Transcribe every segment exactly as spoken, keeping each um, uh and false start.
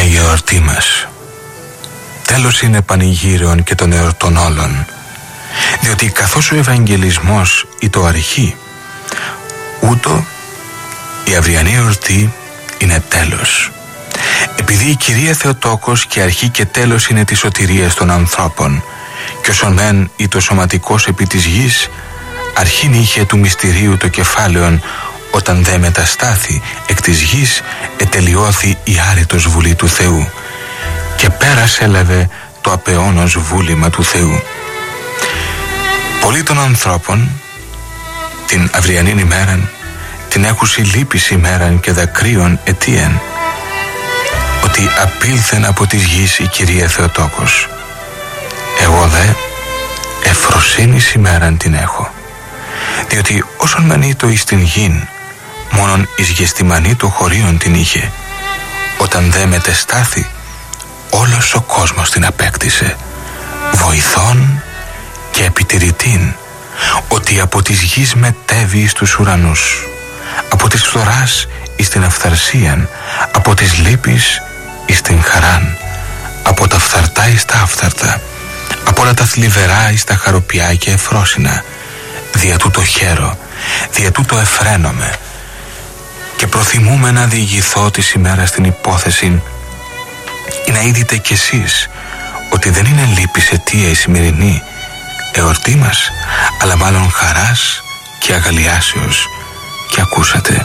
Άγια εορτή μας. Τέλος είναι πανηγύριων και των εορτών όλων, διότι καθώς ο Ευαγγελισμός ή το αρχή, ούτω η αυριανή εορτή είναι τέλος. Επειδή η Κυρία Θεοτόκος και αρχή και τέλος είναι της σωτηρίας των ανθρώπων, και όσον μεν ή το σωματικός επί της γης, αρχήν είχε του μυστηρίου το κεφάλαιον, όταν δε μεταστάθη εκ της γης, ετελειώθη η άρετος βουλή του Θεού, και πέρας έλαβε το απεώνος βούλημα του Θεού. Πολλοί των ανθρώπων την αυριανήν ημέραν την έχουσι λύπης ημέραν και δακρύων αιτίαν, ότι απήλθεν από της γης η Κυρία Θεοτόκος. Εγώ δε ευφροσύνης ημέραν την έχω, διότι όσον μενήτω εις την γην, μόνον εις γεστημανή το χωρίον την είχε, όταν δε μετεστάθη, όλος ο κόσμος την απέκτησε, βοηθών και επιτηρητήν, ότι από της γης μετέβη εις τους ουρανούς, από της φθοράς εις την αυθαρσίαν, από της λύπης εις την χαράν, από τα φθαρτά εις τα άφθαρτα, από όλα τα θλιβερά εις τα χαροπιά και εφρόσινα. Δια τούτο χαίρο, δια τούτο εφραίνομαι, και προθυμούμε να διηγηθώ της ημέρας την υπόθεση, ή να είδητε κι εσείς ότι δεν είναι λύπης αιτία η σημερινή εορτή μας, αλλά μάλλον χαράς και αγαλιάσεως. Και ακούσατε.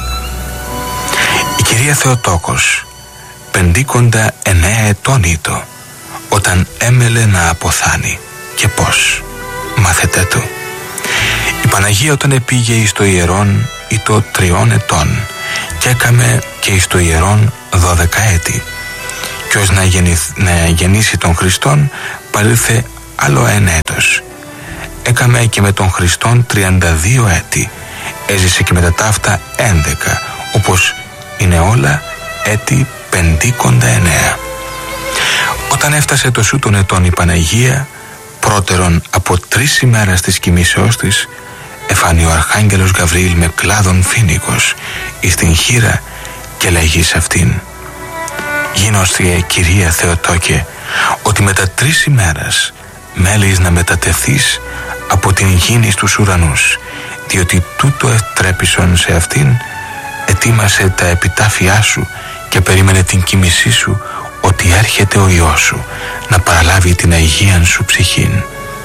Η Κυρία Θεοτόκος πεντήκοντα εννέα ετών ήτο, όταν έμελε να αποθάνει. Και πώς? Μάθετε το. Η Παναγία όταν επήγε εις το ιερόν ήτο τριών ετών, και έκαμε και εις το ιερόν δώδεκα έτη, και ως να, γεννηθ, να γεννήσει τον Χριστόν παρήλθε άλλο ένα έτος. Έκαμε και με τον Χριστόν τριάντα δύο έτη, έζησε και με τα ταύτα ένδεκα, όπως είναι όλα έτη πεντήκοντα εννέα. Όταν έφτασε το σου των ετών η Παναγία, πρώτερον από τρεις ημέρας της κοιμήσεώς της, εφάνει ο Αρχάγγελος Γαβριήλ με κλάδον φοίνικος εις την χείρα, και λέγει σε αυτήν: «Γίνωσθε, Κυρία Θεοτόκε, ότι μετά τρεις ημέρας μέλεις να μετατεθείς από την γήνη στους ουρανούς, διότι τούτο ευτρέπισον σε αυτήν, ετοίμασε τα επιτάφια σου και περίμενε την κοίμησή σου, ότι έρχεται ο Υιός σου να παραλάβει την αγίαν σου ψυχήν».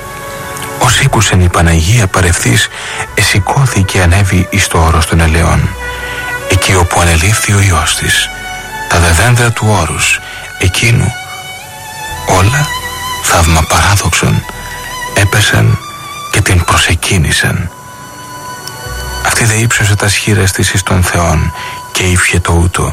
Ως ήκουσεν η Παναγία παρευθείς, εσηκώθη και ανέβη εις το όρος των ελαιών, εκεί όπου ανελήφθη ο Υιός της. Τα δεδέντρα του όρους εκείνου όλα, θαύμα παράδοξον, έπεσαν και την προσεκίνησαν. Αυτή δε ύψωσε τα σχήρας της εις των Θεών, και ήφιε το ούτω: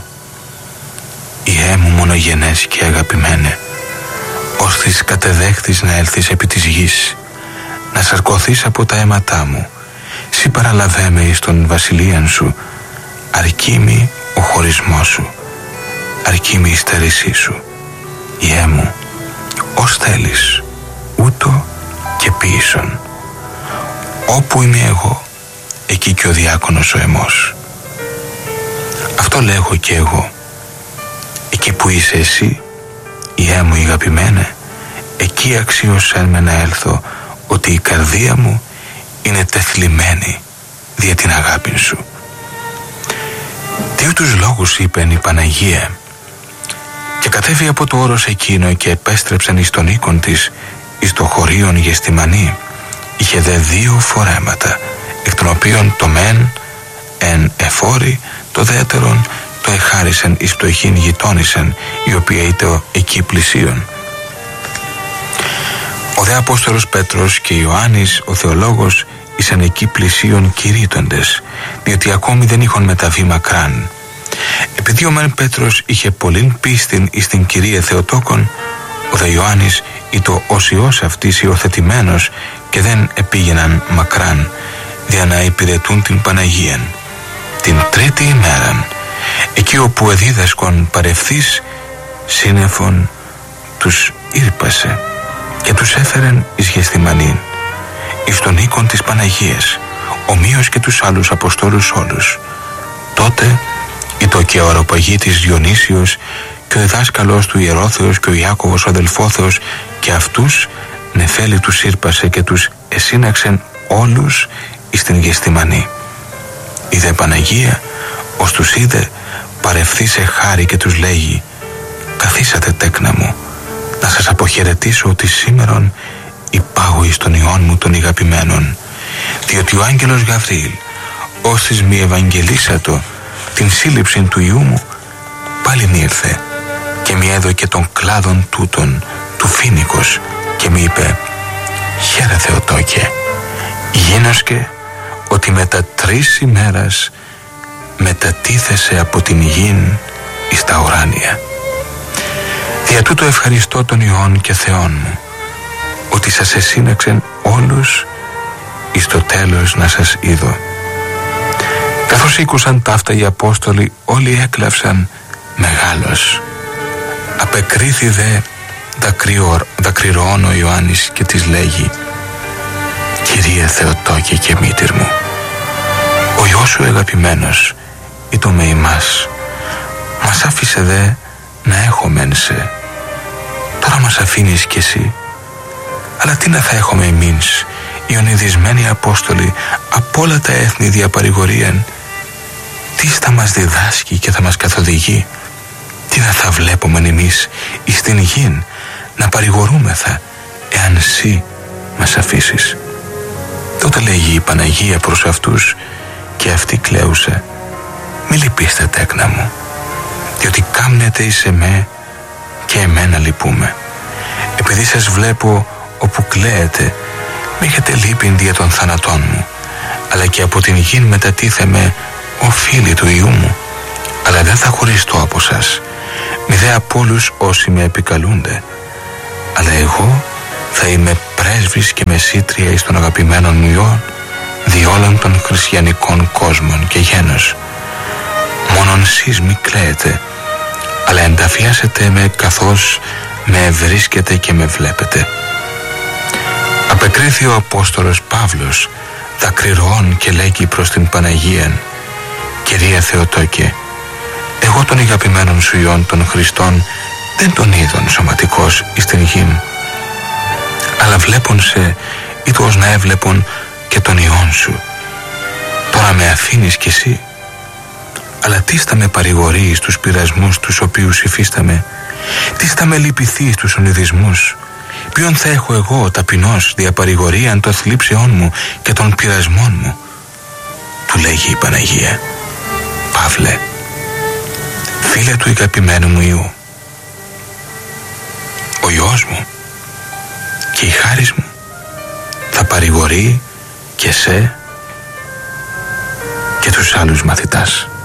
«Ιέ μου μονογενές και αγαπημένε, ως της κατεδέχθης να έλθεις επί της γης, να σαρκωθείς από τα αίματά μου, σύ παραλαβέ με εις τον βασιλείαν σου, αρκεί μη ο χωρισμός σου, αρκεί μη η στερήσή σου. Ιέ μου, ως θέλεις, ούτω και ποιήσον. Όπου είμαι εγώ, εκεί και ο διάκονος ο αιμός. Αυτό λέγω και εγώ. Εκεί που είσαι εσύ, Ιέ μου η αγαπημένε, εκεί αξίωσαν με να έλθω, ότι η καρδία μου είναι τεθλιμμένη δια την αγάπη σου». Τι ούτους λόγους είπεν η Παναγία, και κατέβη από το όρος εκείνο και επέστρεψαν εις τον οίκον της, εις το χωρίον γεστημανή. Είχε δε δύο φορέματα, εκ των οποίων το μεν εν εφόρη, το δεύτερον το εχάρισεν εις πτωχήν γειτόνισεν, η οποία είτε εκεί πλησίον. Ο δε Απόστολος Πέτρος και Ιωάννης ο θεολόγος ήσαν εκεί πλησίον κηρύττοντες, διότι ακόμη δεν είχαν μεταβεί μακράν. Επειδή ο μεν Πέτρος είχε πολλήν πίστην εις την Κυρία Θεοτόκον, ο δε Ιωάννης ήτο ως Υιός αυτής υιοθετημένος, και δεν επήγαιναν μακράν, δια να υπηρετούν την Παναγίαν. Την τρίτη ημέραν, εκεί όπου εδίδασκον παρευθείς, σύννεφον τους ήρπασε και τους έφερεν εις Γεστημανήν, εις τον οίκον της Παναγίας, ομοίως και τους άλλους Αποστόλους όλους. Τότε ή το και ο αεροπαγίτης Διονύσιος και ο διδάσκαλος του Ιερόθεος και ο Ιάκωβος ο αδελφόθεος, και αυτούς νεφέλη τους ήρπασε και τους εσύναξεν όλους εις την Γεστημανή. Η δε Παναγία ως τους είδε παρευθεί σε χάρη και τους λέγει: «Καθίσατε, τέκνα μου, να σας αποχαιρετήσω ότι σήμερον υπάγω εις τον Υιόν μου των ηγαπημένων, διότι ο άγγελος Γαβριήλ ως της μη ευαγγελίσατο την σύλληψη του Υιού μου πάλιν ήρθε και μη έδωκε των κλάδων τούτων του φοίνικος και μη είπε: Χαίρε Θεοτόκε, γίνοσκε ότι μετά τρεις ημέρας μετατίθεσε από την γην εις τα ουράνια. Δια τούτο ευχαριστώ τον Υιόν και Θεόν μου, ότι σας εσύναξεν όλους εις το τέλος να σας είδω». Καθώς ήκουσαν ταύτα οι Απόστολοι, όλοι έκλαυσαν μεγάλος. Απεκρίθη δε δακρυρωών ο Ιωάννης και της λέγει: «Κυρία Θεοτόκε και μήτυρ μου, ο Υιός σου αγαπημένος ήτο με ημάς, μας άφησε δε να έχομεν σε. Τώρα μας αφήνεις κι εσύ, αλλά τι να θα έχουμε εμείς, οι ονειδισμένοι Απόστολοι από όλα τα έθνη διαπαρηγορίαν? Τι θα μας διδάσκει και θα μας καθοδηγεί? Τι να θα βλέπομεν εμείς εις την γην να παρηγορούμεθα, εάν σύ μας αφήσεις?» Τότε λέγει η Παναγία προς αυτούς, και αυτοί κλαίουσε: «Μη λυπήστε, τέκνα μου, διότι κάμνετε εις εμέ και εμένα λυπούμε. Επειδή σας βλέπω όπου κλαίετε, μη έχετε λύπην δια των θανατών μου, αλλά και από την γην μετατίθεμαι ο φίλοι του Υιού μου. Αλλά δεν θα χωριστώ από σας, μη δε από όλους όσοι με επικαλούνται, αλλά εγώ θα είμαι πρέσβης και μεσήτρια εις των αγαπημένων μου Υιών, δι' όλων των χριστιανικών κόσμων και γένος. Μόνον σεις μη κλαίετε, αλλά ενταφιάσετε με καθώς με βρίσκετε και με βλέπετε». Απεκρίθη ο Απόστολος Παύλος δακρυρωών και λέγει προς την Παναγίαν: «Κυρία Θεοτόκε, εγώ των αγαπημένων σου Υιών των Χριστών δεν τον είδων σωματικός εις την γην, αλλά βλέπουν σε ήτως να έβλεπον και τον Υιόν σου. Τώρα με αφήνεις κι εσύ, αλλά τι θα με παρηγορεί στους πειρασμούς τους οποίους υφίσταμε? Τι θα με λυπηθεί στους ονειδισμούς? Ποιον θα έχω εγώ ταπεινός διαπαρηγορίαν των θλίψεών μου και των πειρασμών μου?» Του λέγει η Παναγία: «Παύλε, φίλε του αγαπημένου μου Υιού, ο Υιός μου και η χάρις μου θα παρηγορεί και σε και τους άλλους μαθητάς».